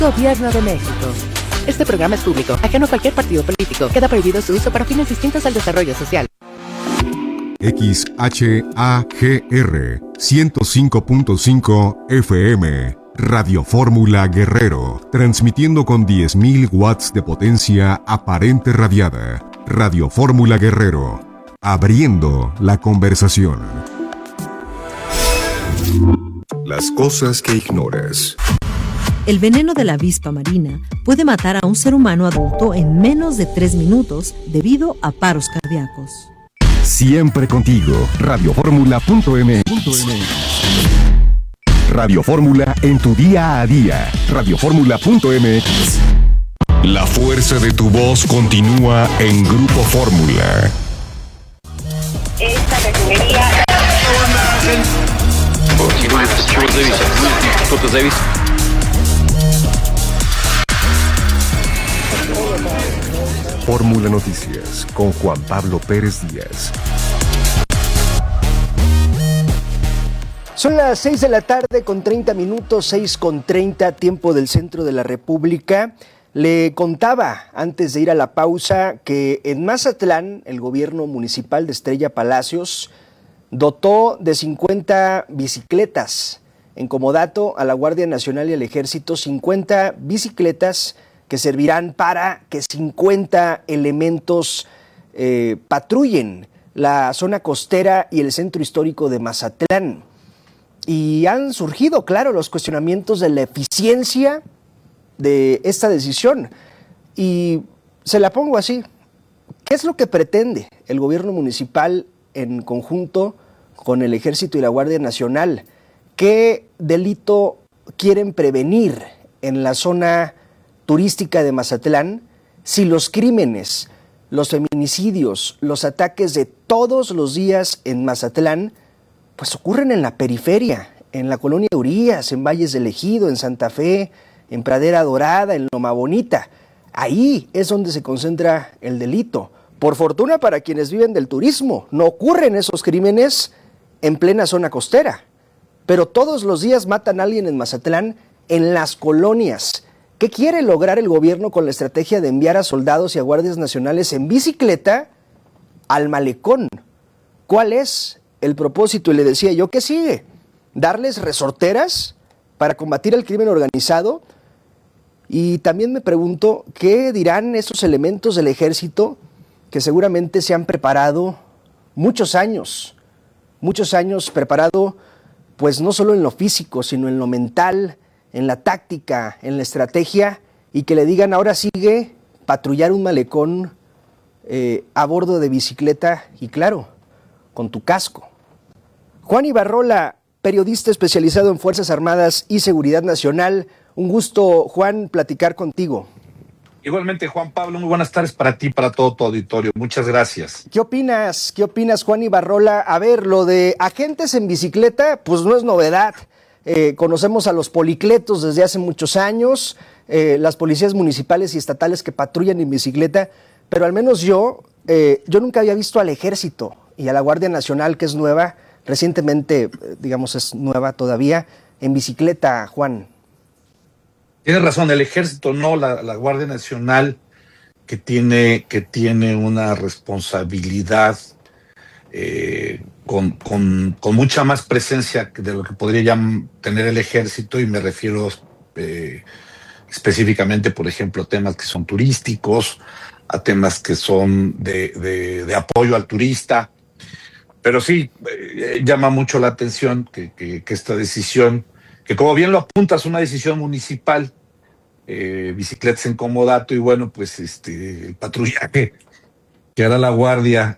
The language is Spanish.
Gobierno de México. Este programa es público, ajeno a cualquier partido político. Queda prohibido su uso para fines distintos al desarrollo social. XHAGR 105.5 FM Radio Fórmula Guerrero, transmitiendo con 10.000 watts de potencia aparente radiada. Radio Fórmula Guerrero, abriendo la conversación. Las cosas que ignoras. El veneno de la avispa marina puede matar a un ser humano adulto en menos de 3 minutos debido a paros cardíacos. Siempre contigo, radioformula.mx. Radio Fórmula en tu día a día. Radioformula.mx. La fuerza de tu voz continúa en Grupo Fórmula. Esta refinería... Fórmula Noticias con Juan Pablo Pérez Díaz. Son las 6 de la tarde con 30 minutos, 6:30, tiempo del centro de la República. Le contaba antes de ir a la pausa que en Mazatlán el gobierno municipal de Estrella Palacios dotó de 50 bicicletas en comodato a la Guardia Nacional y al Ejército, 50 bicicletas que servirán para que 50 elementos patrullen la zona costera y el centro histórico de Mazatlán. Y han surgido, claro, los cuestionamientos de la eficiencia de esta decisión. Y se la pongo así. ¿Qué es lo que pretende el gobierno municipal en conjunto con el Ejército y la Guardia Nacional? ¿Qué delito quieren prevenir en la zona turística de Mazatlán si los crímenes, los feminicidios, los ataques de todos los días en Mazatlán pues ocurren en la periferia, en la colonia Urias, en Valles del Ejido, en Santa Fe, en Pradera Dorada, en Loma Bonita? Ahí es donde se concentra el delito. Por fortuna para quienes viven del turismo, no ocurren esos crímenes en plena zona costera. Pero todos los días matan a alguien en Mazatlán, en las colonias. ¿Qué quiere lograr el gobierno con la estrategia de enviar a soldados y a guardias nacionales en bicicleta al malecón? ¿Cuál es el propósito? Y le decía yo, ¿qué sigue? ¿Darles resorteras para combatir el crimen organizado? Y también me pregunto, ¿qué dirán esos elementos del ejército que seguramente se han preparado muchos años preparado, pues no solo en lo físico, sino en lo mental, en la táctica, en la estrategia, y que le digan ahora sigue patrullar un malecón a bordo de bicicleta y claro, con tu casco? Juan Ibarrola, periodista especializado en Fuerzas Armadas y Seguridad Nacional. Un gusto, Juan, platicar contigo. Igualmente, Juan Pablo, muy buenas tardes para ti y para todo tu auditorio. Muchas gracias. ¿Qué opinas, Juan Ibarrola? A ver, lo de agentes en bicicleta, pues no es novedad. Conocemos a los policletos desde hace muchos años, las policías municipales y estatales que patrullan en bicicleta, pero al menos yo nunca había visto al Ejército y a la Guardia Nacional, que es nueva, recientemente, digamos, es nueva todavía, en bicicleta, Juan. Tienes razón, el Ejército no, la Guardia Nacional, que tiene una responsabilidad con mucha más presencia de lo que podría tener el Ejército, y me refiero específicamente, por ejemplo, a temas que son turísticos, a temas que son de apoyo al turista. Pero sí, llama mucho la atención que esta decisión, que como bien lo apuntas, una decisión municipal, bicicletas en comodato, y bueno, pues el patrullaje que hará la Guardia